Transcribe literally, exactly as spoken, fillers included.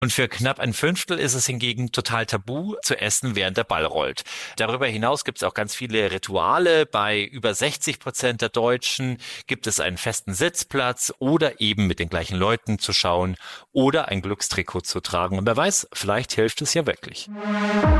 Und für knapp ein Fünftel ist es hingegen total tabu zu essen, während der Ball rollt. Darüber hinaus gibt es auch ganz viele Rituale. Bei über sechzig Prozent der Deutschen gibt es einen festen Sitzplatz oder eben mit den gleichen Leuten zu schauen oder ein Glückstrikot zu tragen. Und wer weiß, vielleicht hilft es ja wirklich.